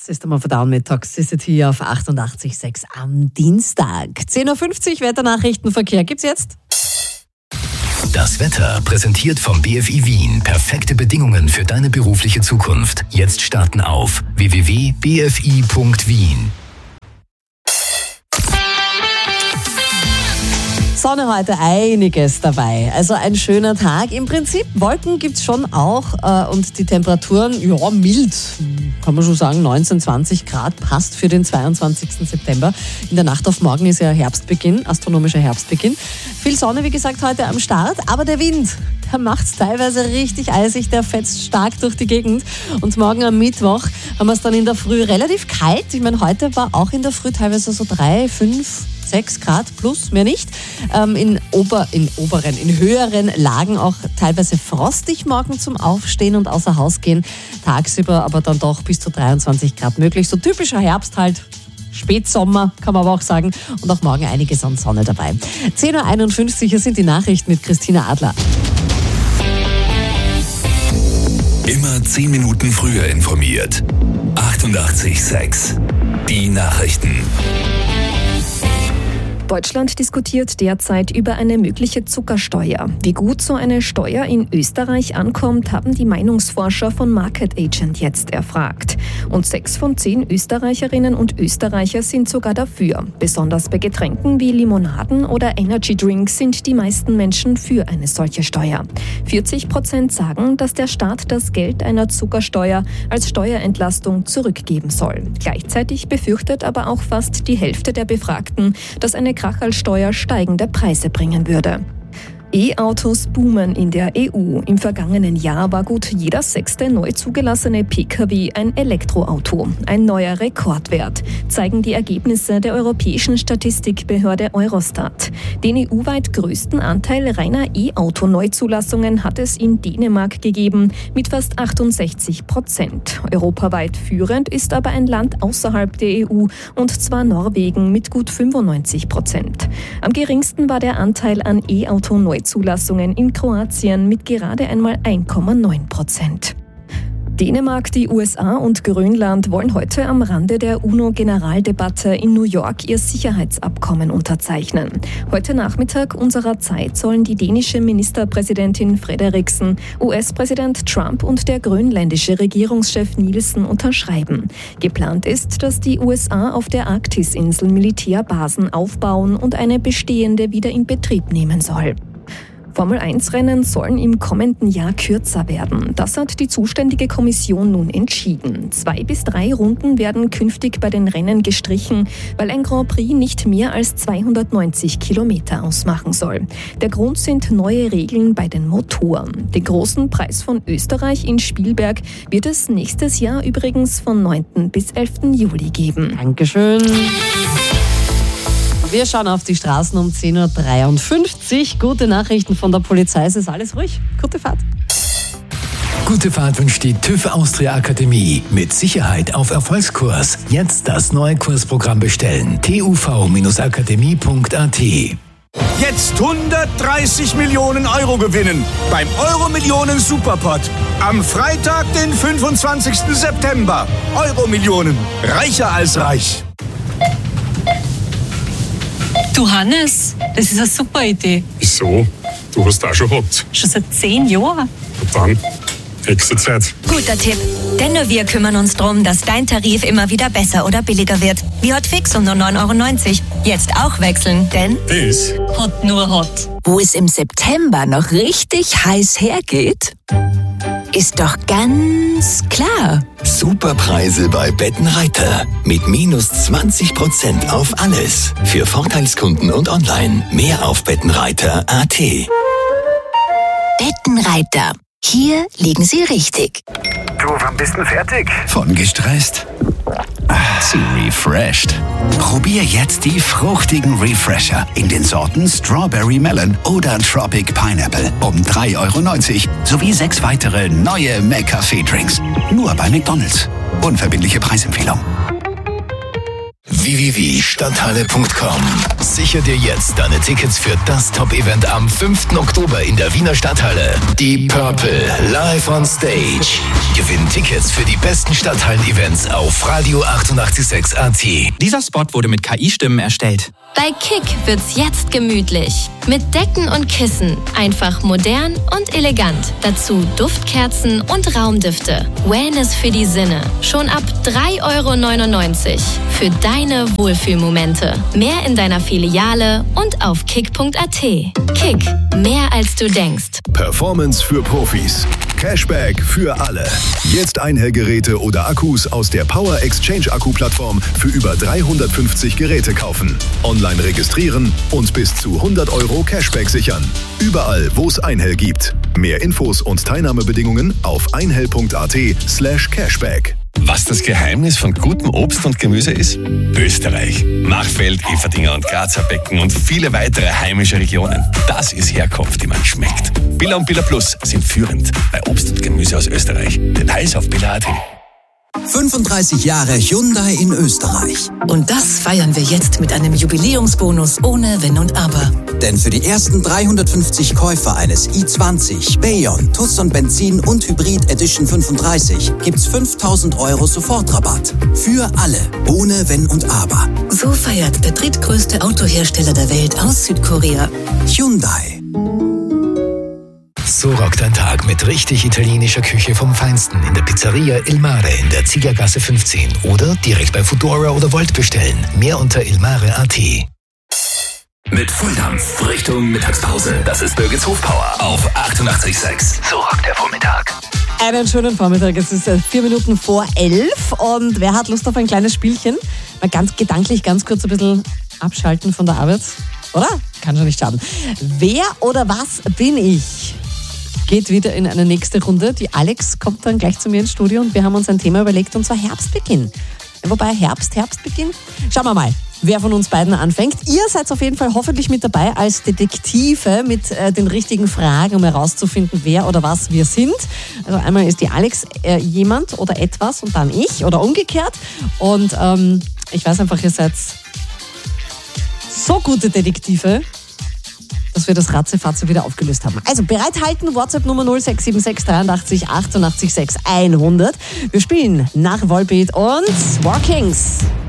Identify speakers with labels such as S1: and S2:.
S1: System of a Down mit Toxicity auf 88,6 am Dienstag. 10.50 Uhr Wetternachrichtenverkehr gibt's jetzt.
S2: Das Wetter präsentiert vom BFI Wien. Perfekte Bedingungen für deine berufliche Zukunft. Jetzt starten auf www.bfi.wien.
S1: Sonne heute, einiges dabei. Also ein schöner Tag. Im Prinzip Wolken gibt's schon auch und die Temperaturen, ja, mild, kann man schon sagen, 19, 20 Grad passt für den 22. September. In der Nacht auf morgen ist ja Herbstbeginn, astronomischer Herbstbeginn. Viel Sonne, wie gesagt, heute am Start, aber der Wind, der macht's teilweise richtig eisig, der fetzt stark durch die Gegend. Und morgen am Mittwoch haben wir es dann in der Früh relativ kalt. Ich meine, heute war auch in der Früh teilweise so 3, 5, 6 Grad plus, mehr nicht. In höheren Lagen auch teilweise frostig morgen zum Aufstehen und außer Haus gehen. Tagsüber aber dann doch bis zu 23 Grad möglich. So typischer Herbst halt. Spätsommer, kann man aber auch sagen. Und auch morgen einiges an Sonne dabei. 10.51 Uhr, hier sind die Nachrichten mit Christina Adler.
S2: Immer 10 Minuten früher informiert. 88,6. Die Nachrichten.
S3: Deutschland diskutiert derzeit über eine mögliche Zuckersteuer. Wie gut so eine Steuer in Österreich ankommt, haben die Meinungsforscher von Market Agent jetzt erfragt. Und 6 von 10 Österreicherinnen und Österreicher sind sogar dafür. Besonders bei Getränken wie Limonaden oder Energy Drinks sind die meisten Menschen für eine solche Steuer. 40% sagen, dass der Staat das Geld einer Zuckersteuer als Steuerentlastung zurückgeben soll. Gleichzeitig befürchtet aber auch fast die Hälfte der Befragten, dass eine Kachelsteuer steigende Preise bringen würde. E-Autos boomen in der EU. Im vergangenen Jahr war gut jeder 6. neu zugelassene Pkw ein Elektroauto. Ein neuer Rekordwert, zeigen die Ergebnisse der europäischen Statistikbehörde Eurostat. Den EU-weit größten Anteil reiner E-Auto-Neuzulassungen hat es in Dänemark gegeben, mit fast 68%. Europaweit führend ist aber ein Land außerhalb der EU, und zwar Norwegen mit gut 95%. Am geringsten war der Anteil an E-Auto-Neuzulassungen in Kroatien mit gerade einmal 1,9%. Dänemark, die USA und Grönland wollen heute am Rande der UNO-Generaldebatte in New York ihr Sicherheitsabkommen unterzeichnen. Heute Nachmittag unserer Zeit sollen die dänische Ministerpräsidentin Frederiksen, US-Präsident Trump und der grönländische Regierungschef Nielsen unterschreiben. Geplant ist, dass die USA auf der Arktisinsel Militärbasen aufbauen und eine bestehende wieder in Betrieb nehmen soll. Formel-1-Rennen sollen im kommenden Jahr kürzer werden. Das hat die zuständige Kommission nun entschieden. 2 bis 3 Runden werden künftig bei den Rennen gestrichen, weil ein Grand Prix nicht mehr als 290 Kilometer ausmachen soll. Der Grund sind neue Regeln bei den Motoren. Den großen Preis von Österreich in Spielberg wird es nächstes Jahr übrigens von 9. bis 11. Juli geben.
S1: Dankeschön. Wir schauen auf die Straßen um 10.53 Uhr. Gute Nachrichten von der Polizei. Es ist alles ruhig. Gute Fahrt.
S2: Gute Fahrt wünscht die TÜV Austria Akademie. Mit Sicherheit auf Erfolgskurs. Jetzt das neue Kursprogramm bestellen. tuv-akademie.at.
S4: Jetzt 130 Millionen Euro gewinnen beim Euro-Millionen Superpot. Am Freitag, den 25. September. Euro-Millionen. Reicher als reich.
S5: Du Hannes, das ist eine super Idee.
S6: Wieso? Du hast auch schon gehabt.
S5: Schon seit 10 Jahren.
S6: Und dann? Nächste Zeit.
S7: Guter Tipp. Denn nur wir kümmern uns darum, dass dein Tarif immer wieder besser oder billiger wird. Wie Hotfix um nur 9,90 €. Jetzt auch wechseln, denn
S6: Das
S5: Hot nur Hot.
S8: Wo es im September noch richtig heiß hergeht, ist doch ganz klar.
S2: Superpreise bei Bettenreiter. Mit minus 20% auf alles. Für Vorteilskunden und online. Mehr auf bettenreiter.at.
S8: Bettenreiter. Hier liegen Sie richtig.
S4: Du, wann bist du fertig?
S2: Von gestresst zu refreshed. Probier jetzt die fruchtigen Refresher in den Sorten Strawberry Melon oder Tropic Pineapple um 3,90 € sowie 6 weitere neue McCafé Drinks. Nur bei McDonald's. Unverbindliche Preisempfehlung.
S9: www.stadthalle.com. Sicher dir jetzt deine Tickets für das Top-Event am 5. Oktober in der Wiener Stadthalle. Die Purple live on stage. Gewinn Tickets für die besten Stadthallen-Events auf Radio 88.6 AT.
S10: Dieser Spot wurde mit KI-Stimmen erstellt.
S11: Bei Kick wird's jetzt gemütlich. Mit Decken und Kissen. Einfach modern und elegant. Dazu Duftkerzen und Raumdüfte. Wellness für die Sinne. Schon ab 3,99 € für deine Wohlfühlmomente. Mehr in deiner Filiale und auf kick.at. Kick. Mehr als du denkst.
S12: Performance für Profis. Cashback für alle. Jetzt Einhellgeräte oder Akkus aus der Power Exchange Akku-Plattform für über 350 Geräte kaufen. Online registrieren und bis zu 100 € Cashback sichern. Überall, wo es Einhell gibt. Mehr Infos und Teilnahmebedingungen auf einhell.at/cashback.
S13: Was das Geheimnis von gutem Obst und Gemüse ist? Österreich. Machfeld, Everdinger und Grazer Becken und viele weitere heimische Regionen. Das ist Herkunft, die man schmeckt. Billa und Billa Plus sind führend bei Obst und Gemüse aus Österreich. Details auf billa.at.
S14: 35 Jahre Hyundai in Österreich.
S15: Und das feiern wir jetzt mit einem Jubiläumsbonus ohne Wenn und Aber.
S14: Denn für die ersten 350 Käufer eines i20, Bayon, Tucson Benzin und Hybrid Edition 35 gibt's 5.000 € Sofortrabatt. Für alle, ohne Wenn und Aber.
S15: So feiert der drittgrößte Autohersteller der Welt aus Südkorea.
S14: Hyundai.
S9: So rockt ein Tag mit richtig italienischer Küche vom Feinsten in der Pizzeria Il Mare in der Ziegergasse 15 oder direkt bei Foodora oder Volt bestellen. Mehr unter ilmare.at.
S2: Mit Volldampf Richtung Mittagspause. Das ist Birgits Hofpower auf 88.6. So rockt der Vormittag.
S1: Einen schönen Vormittag. Es ist 4 Minuten vor 11 und wer hat Lust auf ein kleines Spielchen? Mal ganz gedanklich, ganz kurz ein bisschen abschalten von der Arbeit. Oder? Kann schon nicht schaden. Wer oder was bin ich? Geht wieder in eine nächste Runde. Die Alex kommt dann gleich zu mir ins Studio und wir haben uns ein Thema überlegt und zwar Herbstbeginn. Wobei Herbstbeginn. Schauen wir mal, wer von uns beiden anfängt. Ihr seid auf jeden Fall hoffentlich mit dabei als Detektive mit den richtigen Fragen, um herauszufinden, wer oder was wir sind. Also einmal ist die Alex jemand oder etwas und dann ich oder umgekehrt. Und ich weiß einfach, ihr seid so gute Detektive, dass wir das Ratzefatze wieder aufgelöst haben. Also bereithalten, WhatsApp-Nummer 0676 83 88 6 100. Wir spielen nach Volbeat und Walkings.